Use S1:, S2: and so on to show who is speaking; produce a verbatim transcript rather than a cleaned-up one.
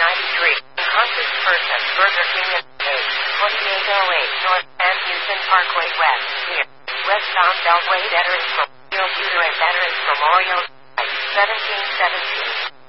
S1: ninety-three. Concerts First at Burger King at twenty-eight oh eight North and Houston Parkway West. Near Westbound Beltway. Veterans Memorial. Veterans Memorial. seventeen seventeen.